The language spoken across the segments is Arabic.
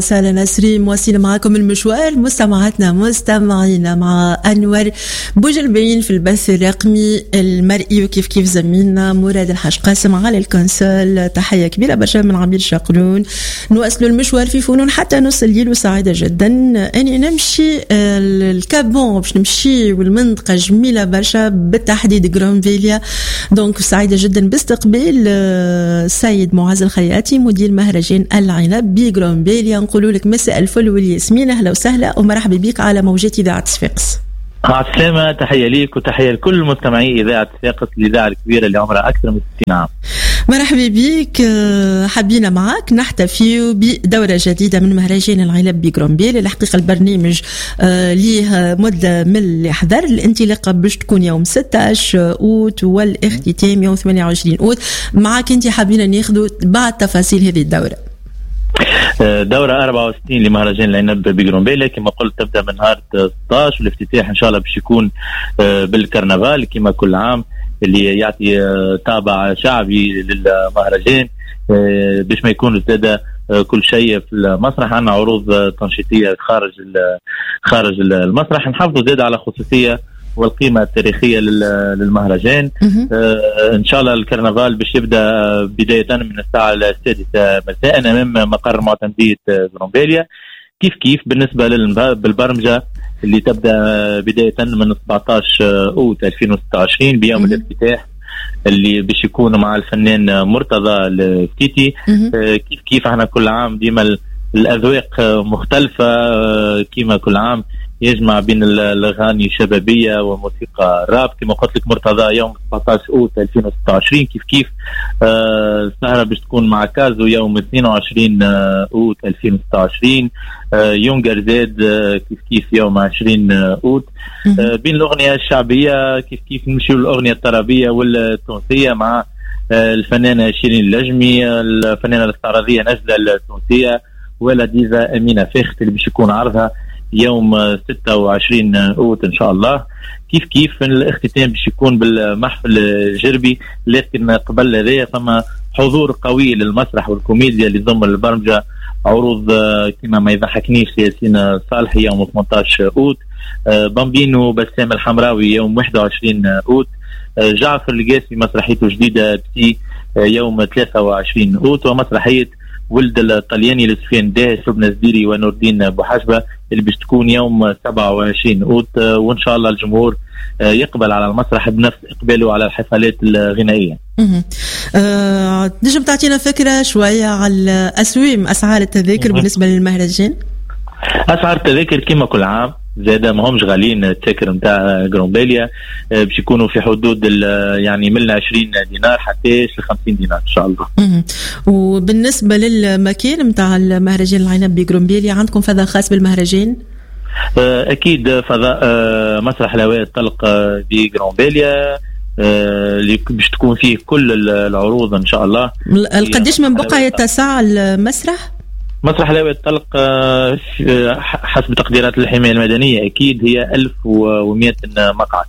سالة نسرين مواصلة معكم المشوار مستمعينا مع أنور بوجلبين في البث الرقمي المرئي، وكيف زميلنا مراد الحاج قاسم على الكونسول. تحية كبيرة برشا من عبير شقرون. نواصلوا المشوار في فنون حتى نص الليل، وسعيدة جدا أني نمشي الكابون باش نمشي والمنطقة جميلة برشا، بالتحديد غرانفيليا. دونك سعيدة جدا باستقبال السيد معز الخياتي مدير مهرجان العنب بغرانفيليا. نقولوا لك مساء الفل والياسمين، اهلا وسهلا ومرحبا بك على موجات اذاعه صفاقس. مع السلامة، تحية ليك وتحية لكل مستمعي إذاعة صفاقس، الإذاعة الكبيرة اللي عمرها أكثر من 60 عام. مرحبا بك. حبينا معك نحتفي بدورة جديدة من مهرجان العنب بغرانفيليا. الحقيقة البرنامج ليه مدة من الإحضار، الانطلاقة باش تكون يوم 16 أوت والاختتام يوم 28 أوت. معك أنت حبينا ناخذ بعض تفاصيل هذه الدورة. دورة 64 لمهرجان العنب بغرانفيليا كما قلت تبدأ من نهار 16، والافتتاح إن شاء الله باش يكون بالكرنفال كما كل عام، اللي يعطي طابع شعبي للمهرجان باش ما يكون زاد كل شيء في المسرح. عندنا عروض تنشيطية خارج المسرح، نحافظوا زاد على خصوصية والقيمة التاريخية للمهرجان. إن شاء الله الكرنفال باش يبدأ بداية من الساعة 6 مساء أمام مقر معتمدية غرانفيليا. كيف بالنسبة بالبرمجة اللي تبدأ بداية من 17 أوت 2026 بيوم الافتتاح اللي باش يكون مع الفنان مرتضى الفتيتي. كيف احنا كل عام ديما الأذواق مختلفة، كما كل عام يجمع بين الأغاني الشبابية وموسيقى الراب. كما قلت لك مرتضى يوم 17 أوت 2026. كيف السهرة باش تكون مع كازو يوم 22 أوت 2026. يونغر زاد كيف يوم 20 أوت. بين الأغنية الشعبية كيف نمشيو الأغنية الطربية والتونسية مع الفنانة شيرين اللجمي، الفنانة الاستعراضية نجدة التونسية، ولا ديزا أمينة فاخت اللي باش يكون عرضها يوم 26 أوت إن شاء الله. كيف الاختتام باش يكون بالمحفل الجربي، لكن قبل هذا فما حضور قوي للمسرح والكوميديا اللي ضمن البرمجة. عروض كما ما يضحكنيش ياسين صالحي يوم 18 أوت، بامبينو بسام الحمراوي يوم 21 أوت، جعفر القاسي مسرحيته جديدة بسي يوم 23 أوت، ومسرحية ولد الطلياني لسفيان داهش لبنى الزديري ونور الدين بوحشبة اللي باش تكون يوم 27 أوت. وإن شاء الله الجمهور يقبل على المسرح بنفس إقباله على الحفلات الغنائية. نجم تعطينا فكرة شوية على أسعار التذاكر بالنسبة للمهرجان؟ أسعار التذاكر كما كل عام زادا ما همش غاليين. التذاكر نتاع غرانفيليا باش يكونوا في حدود يعني من 20 دينار حتى 50 دينار ان شاء الله. وبالنسبه للمكان نتاع المهرجان العنب بغرانفيليا، عندكم فضاء خاص بالمهرجان؟ اكيد فضاء مسرح الهواء الطلق بغرانفيليا اللي باش تكون فيه كل العروض ان شاء الله. قديش من بقى يتسع المسرح؟ مسرح الهواء الطلق حسب تقديرات الحماية المدنية أكيد هي 1100 مقعد.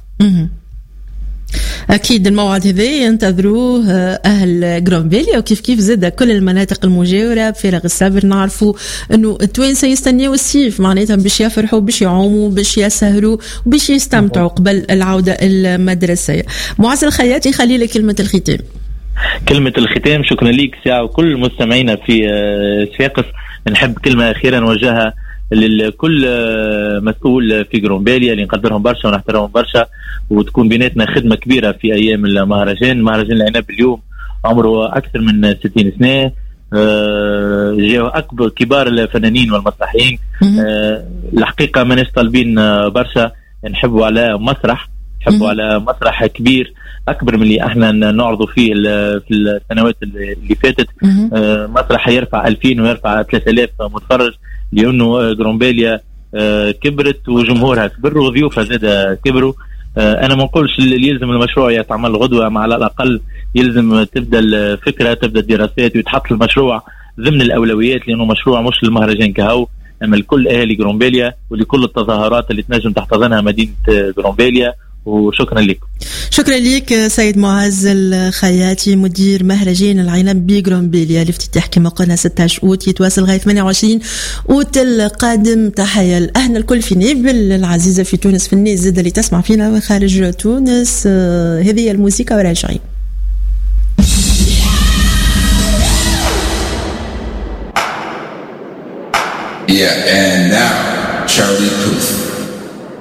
أكيد الموعد هذا ينتظروه أهل غرانفيليا، وكيف زاد كل المناطق المجاورة بفارغ الصبر. نعرفوا أنه التوانسة يستنيوا الصيف، معناتها باش يفرحوا باش يعوموا باش يسهروا وباش يستمتعوا قبل العودة المدرسية. معز الخياتي خلي لك كلمة الختام. كلمة الختام شكرا ليك ساعة وكل مستمعينا في صفاقس. نحب كلمة أخيرا نوجهها لكل مسؤول في غرانفيليا اللي نقدرهم برشا ونحترمهم برشا، وتكون بيناتنا خدمة كبيرة في أيام المهرجان. مهرجان العنب اليوم عمره أكثر من 60 سنة، جاءوا أكبر كبار الفنانين والمسرحيين. الحقيقة ما طالبين برشا، نحبوا على مسرح كبير أكبر من اللي احنا نعرضوا فيه في السنوات اللي فاتت. مسرح يرفع 2000 ويرفع 3000 متفرج، لأنه غرانفيليا كبرت وجمهورها كبر وضيوفها زاد كبروا. أنا ما نقولش اللي يلزم المشروع يتعمل غدوة، مع على الأقل يلزم تبدأ الفكرة، تبدأ الدراسات ويتحط المشروع ضمن الأولويات، لأنه مشروع مش المهرجان كهو، أما لكل أهالي غرانفيليا ولكل التظاهرات اللي تنجم تحتضنها مدينة غرانفيليا وشكرا لكم. شكرا لك سيد معز الخياتي مدير مهرجان العنب بجرومبيليا الافتتاح كما قلنا 16 أوت يتواصل لغاية 28 أوت القادم. تحية لأهل الكل في نابل العزيزة في تونس في الناس زاد اللي تسمع فينا من خارج تونس. هذه الموسيقى وراجعين. Yeah, and now Charlie Puth.